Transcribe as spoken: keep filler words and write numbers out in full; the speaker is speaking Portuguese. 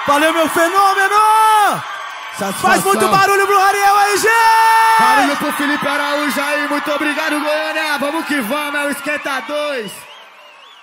Valeu, meu fenômeno! Satisfação. Faz muito barulho pro Ariel aí, gente! Barulho pro Felipe Araújo aí, muito obrigado, Goiânia. Vamos que vamos, é o Esquenta dois.